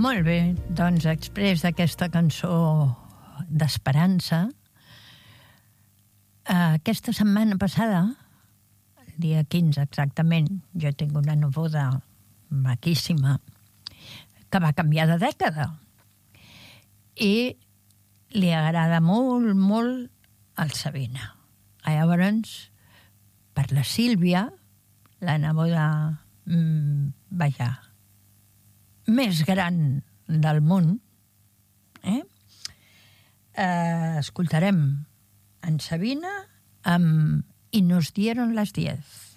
Molt bé, doncs després d'aquesta cançó d'esperança, aquesta setmana passada, el dia 15 exactament, jo tinc una neboda maquíssima que va canviar de dècada i li agrada molt, molt el Sabina. Llavors, per la Sílvia, la neboda, vaja, més gran del món, escoltarem en Sabina amb Y nos dieron las 10.